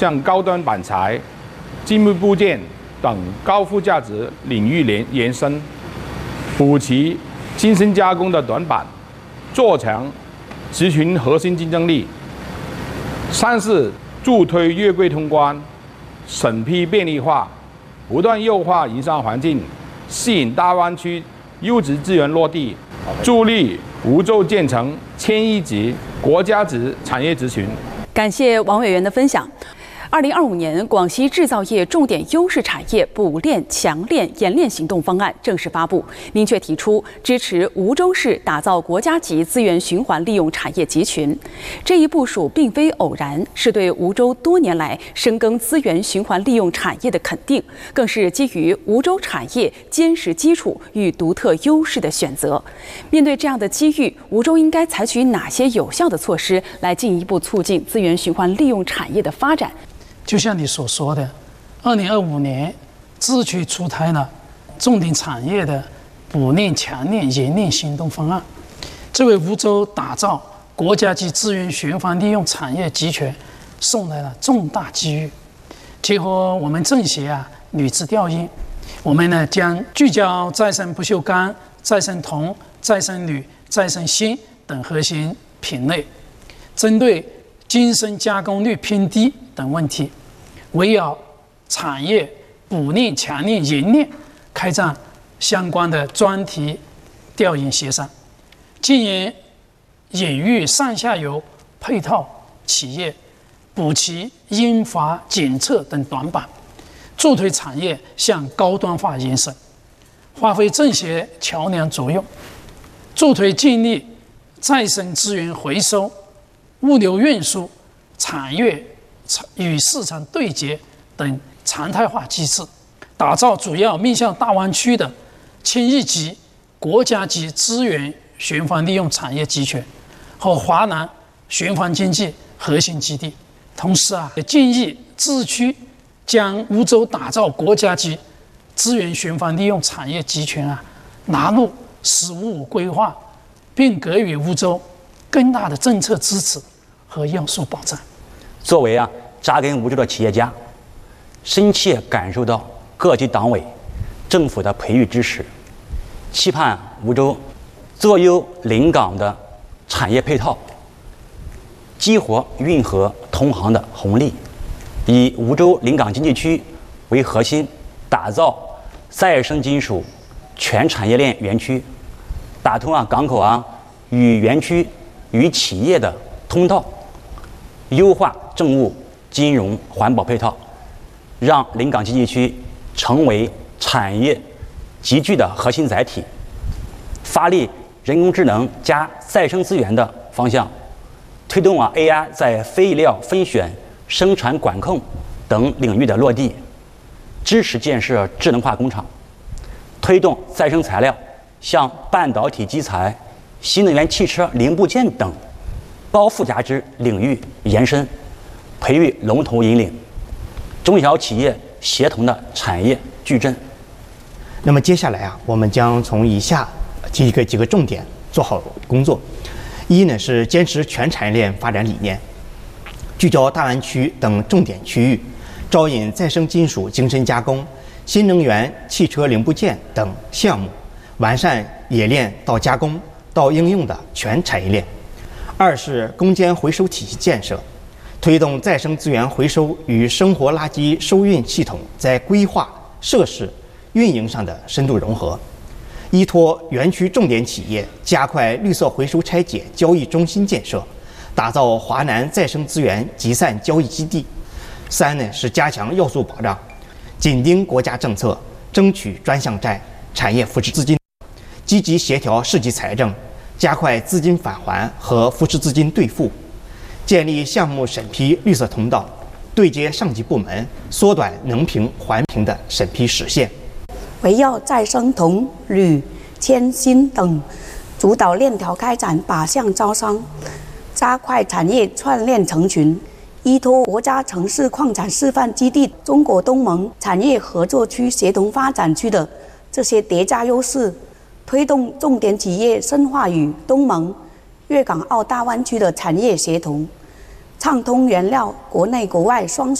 向高端板材、精密部件等高附加值领域延伸，补齐精深加工的短板，做强集群核心竞争力。三是助推粤柜通关，审批便利化，不断优化营商环境，吸引大湾区优质资源落地，助力梧州建成1000亿级国家级产业集群。 感谢王委员的分享。2025年广西制造业重点优势产业补链、强链、研链行动方案正式发布，明确提出支持梧州市打造国家级资源循环利用产业集群。这一部署并非偶然，是对梧州多年来深耕资源循环利用产业的肯定，更是基于梧州产业坚实基础与独特优势的选择。面对这样的机遇，梧州应该采取哪些有效的措施来进一步促进资源循环利用产业的发展？ 就像你所说的，2025年自取出台了重点产业的补链、强链、研链行动方案，这为梧州打造国家级资源循环利用产业集群送来了重大机遇。结合我们政协履职调研，我们呢将聚焦再生不锈钢、再生铜、再生铝、再生锌等核心品类，针对精深加工率偏低等问题，围绕产业补链、强链、研链开展相关的专题调研协商，进言引育上下游配套企业，补齐研发检测等短板，助推产业向高端化延伸，发挥政协桥梁作用，助推建立再生资源回收、物流运输、产业与市场对接等常态化机制，打造主要面向大湾区的1000亿级国家级资源循环利用产业集群和华南循环经济核心基地。同时也建议自区将梧州打造国家级资源循环利用产业集群纳入“十五五”规划，并给予梧州更大的政策支持和要素保障。 作为扎根梧州的企业家，深切感受到各级党委、政府的培育支持，期盼梧州做优临港的产业配套，激活运河通航的红利，以梧州临港经济区为核心，打造再生金属全产业链园区，打通港口与园区与企业的通道，优化政务、金融、环保配套，让临港经济区成为产业集聚的核心载体，发力人工智能加再生资源的方向，推动AI 在非遗料分选、生产管控等领域的落地，支持建设智能化工厂，推动再生材料向半导体基材、新能源汽车零部件等高附加值领域延伸，培育龙头引领，中小企业协同的产业矩阵。 那么接下来我们将从以下几个重点做好工作。一呢是坚持全产业链发展理念，聚焦大湾区等重点区域，招引再生金属精深加工、新能源汽车零部件等项目，完善冶炼到加工到应用的全产业链。二是攻坚回收体系建设，推动再生资源回收与生活垃圾收运系统在规划、设施、运营上的深度融合，依托园区重点企业，加快绿色回收拆解交易中心建设，打造华南再生资源集散交易基地。三呢是加强要素保障，紧盯国家政策，争取专项债、产业扶持资金，积极协调市级财政，加快资金返还和扶持资金兑付，建立项目审批绿色通道，对接上级部门，缩短能评环评的审批时限。 围绕再生铜、铝、铅、锌等主导链条开展靶向招商，加快产业串链成群，依托国家城市矿产示范基地、中国东盟产业合作区协同发展区的这些叠加优势，推动重点企业深化与东盟、粤港澳大湾区的产业协同，畅通原料国内国外双